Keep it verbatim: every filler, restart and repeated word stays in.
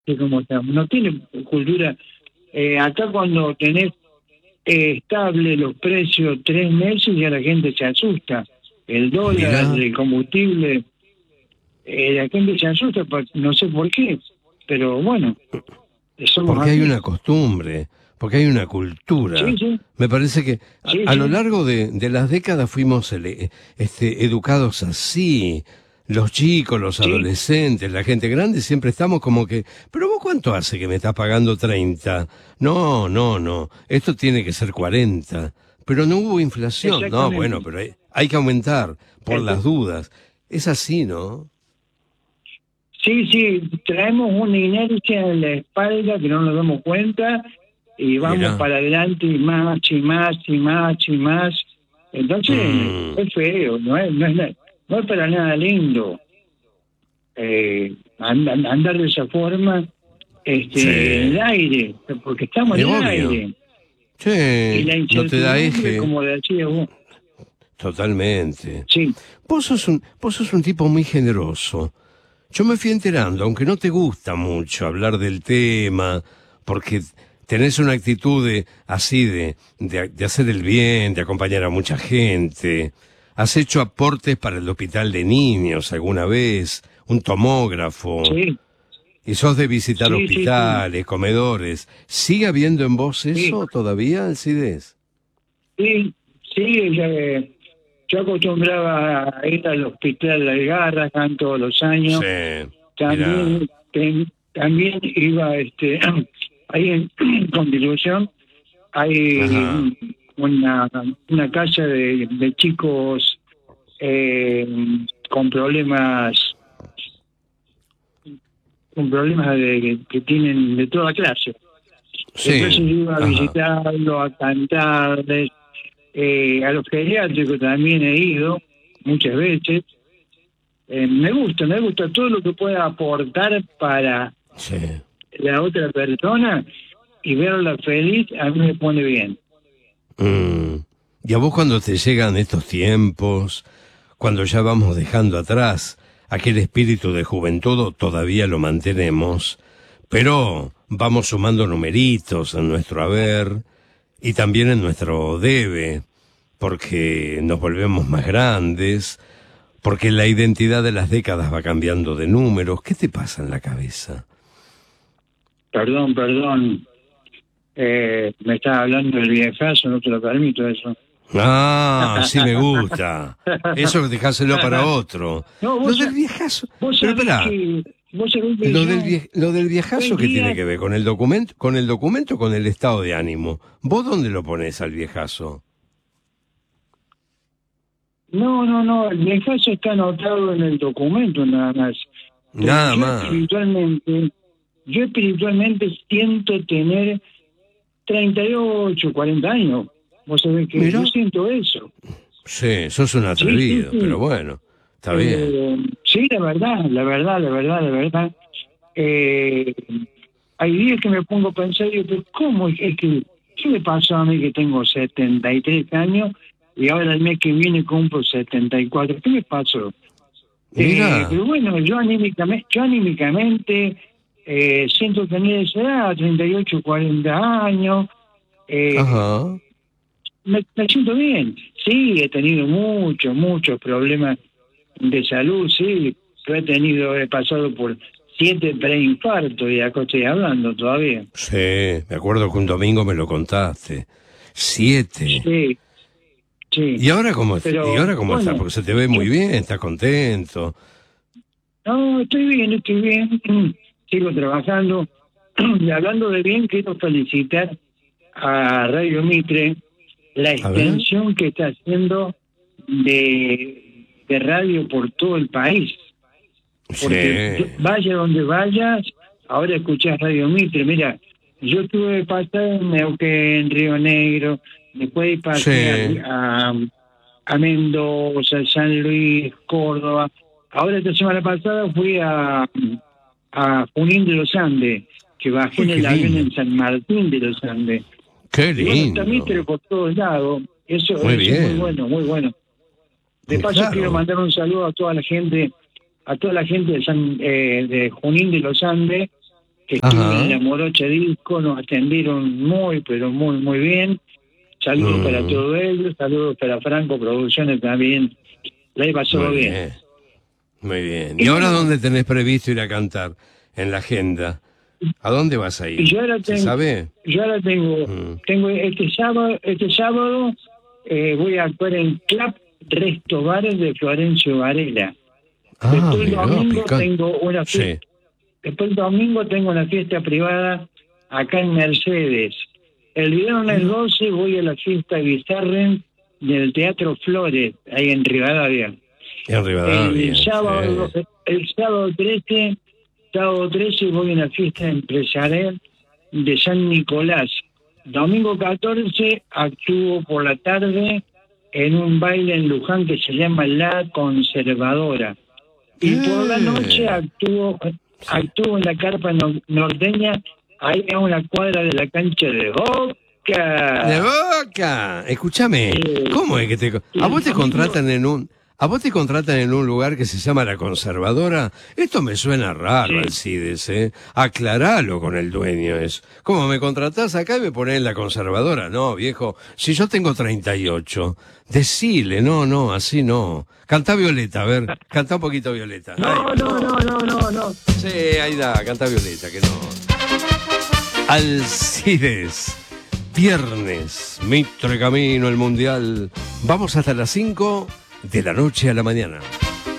de cómo estamos. No tiene cultura. Eh, acá cuando tenés eh, estable los precios tres meses ya la gente se asusta. El dólar, Mirá. el combustible, eh, la gente se asusta, no sé por qué, pero bueno, somos Porque hay así. una costumbre, porque hay una cultura. Sí, sí. Me parece que a, Sí, a sí. lo largo de, de las décadas fuimos ele- este, educados así. Los chicos, los Sí. adolescentes, la gente grande, siempre estamos como que, pero vos cuánto hace que me estás pagando treinta? No, no, no, esto tiene que ser cuarenta. Pero no hubo inflación. No, Exactamente. bueno, pero hay, hay que aumentar por Exacto. las dudas. Es así, ¿no? Sí, sí, traemos una inercia en la espalda que no nos damos cuenta y vamos Mirá. para adelante y más y más y más y más. Entonces, Mm. es feo, no es, no es, na- no es para nada lindo eh, and- andar de esa forma este, Sí. en el aire, porque estamos Es en el obvio. aire. Y Sí, la no te da incertidumbre, eje. como decías vos. Totalmente. Sí, Vos sos un, vos sos un tipo muy generoso. Yo me fui enterando, aunque no te gusta mucho hablar del tema, porque tenés una actitud de, así de, de, de hacer el bien, de acompañar a mucha gente. Has hecho aportes para el hospital de niños alguna vez, un tomógrafo. sí, Y sos de visitar Sí, sí, hospitales, comedores. ¿Sigue habiendo en vos sí, eso todavía, Alcides? sí, sí, ya, eh, yo acostumbraba a ir al hospital de Garrahan todos los años. Sí, También, mirá. ten- también iba este ahí en Constitución, hay Ajá. una, una casa de, de chicos eh, con problemas con problemas de, que tienen de toda clase. Sí. Entonces yo iba a Ajá. visitarlo, a cantarles. Eh, a los geriátricos también he ido muchas veces. Eh, me gusta, me gusta todo lo que pueda aportar para Sí. la otra persona y verla feliz, a mí me pone bien. Mm. Y a vos cuando te llegan estos tiempos, cuando ya vamos dejando atrás aquel espíritu de juventud, todavía lo mantenemos, pero vamos sumando numeritos en nuestro haber y también en nuestro debe, porque nos volvemos más grandes, porque la identidad de las décadas va cambiando de números. ¿Qué te pasa en la cabeza? Perdón, perdón. Eh, me estás hablando del viejazo, no te lo permito eso. Ah, sí me gusta. Eso dejáselo para otro. No, Lo vos, del sa- viejazo. vos Pero sabés esperá, que, vos sabés que lo yo, del, vie- lo del viejazo, hoy ¿qué día, tiene que ver? ¿Con el documento? ¿Con el documento o con el estado de ánimo? ¿Vos dónde lo ponés al viejazo? no, no, no, el viejazo está anotado en el documento nada más. Pero Nada yo más. espiritualmente, yo espiritualmente siento tener treinta y ocho, cuarenta años. Vos sabés que Mirá. yo siento eso. Sí, sos un atrevido, sí, sí. pero bueno, está bien. Eh, sí, la verdad, la verdad, la verdad, la verdad. Eh, hay días que me pongo a pensar, digo, pero ¿cómo es que, qué me pasó a mí que tengo setenta y tres años y ahora el mes que viene cumplo setenta y cuatro? ¿Qué me pasó? Eh, Mirá, pero bueno, yo anímicamente, yo anímicamente eh, siento tener esa edad, treinta y ocho, cuarenta años. Eh, ajá. me, me siento bien. Sí, he tenido muchos, muchos problemas de salud, sí. Yo he tenido, he pasado por siete preinfartos y acá estoy hablando todavía. Sí, me acuerdo que un domingo me lo contaste. Siete. Sí, sí. ¿Y ahora cómo, Pero, y ahora cómo bueno, estás? Porque se te ve muy yo- bien, estás contento. No, estoy bien, estoy bien. Sigo trabajando. Y hablando de bien, quiero felicitar a Radio Mitre la A ver. extensión que está haciendo de, de radio por todo el país. Porque Sí. vaya donde vayas, ahora escuchás Radio Mitre. Mira, yo estuve pasando en Neuquén, Río Negro, después pasé Sí. a, a, a Mendoza, San Luis, Córdoba. Ahora esta semana pasada fui a, a Junín de los Andes, que bajé Uy, en qué el avión lindo. en San Martín de los Andes. Qué Y bueno, está lindo. Mitre por todos lados. Eso, Muy eso es muy bien. bueno, muy bueno. De paso Claro. quiero mandar un saludo a toda la gente, a toda la gente de, San, eh, de Junín de los Andes, Estuve Ajá. en la Morocha Disco, nos atendieron muy, pero muy, muy bien. Saludos Mm. para todos ellos, saludos para Franco Producciones también. La he pasado Muy bien. bien. Muy bien. ¿Y ahora dónde tenés previsto ir a cantar en la agenda? ¿A dónde vas a ir? Y yo ahora ¿Se tengo, sabe? yo ahora tengo, Mm. tengo este sábado, este sábado eh, voy a actuar en Club Resto Bares de Florencio Varela. Ah, Después el mirá, domingo picante. tengo una Sí. fiesta, después el domingo tengo una fiesta privada acá en Mercedes. El viernes doce voy a la fiesta Bizarren del Teatro Flores, ahí en Rivadavia. En Rivadavia. El sábado, Sí. el sábado trece, sábado trece voy a una fiesta empresarial de San Nicolás. Domingo catorce actúo por la tarde en un baile en Luján que se llama La Conservadora. Y por la noche actúo, actúo en la carpa no- norteña, ahí a una cuadra de la cancha de Boca. ¡De Boca! Escúchame, ¿cómo es que te... ¿A vos te contratan en un... ¿A vos te contratan en un lugar que se llama La Conservadora? Esto me suena raro, Sí. Alcides, ¿eh? Aclaralo con el dueño eso. ¿Cómo me contratás acá y me ponés en La Conservadora? No, viejo, si yo tengo treinta y ocho, decile, no, no, así no. Cantá Violeta, a ver, cantá un poquito Violeta. No, Ay, no, no, no, no, no. sí, ahí da, cantá Violeta, que no. Alcides, viernes, Mitre Camino, el Mundial. Vamos hasta las cinco de la noche a la mañana.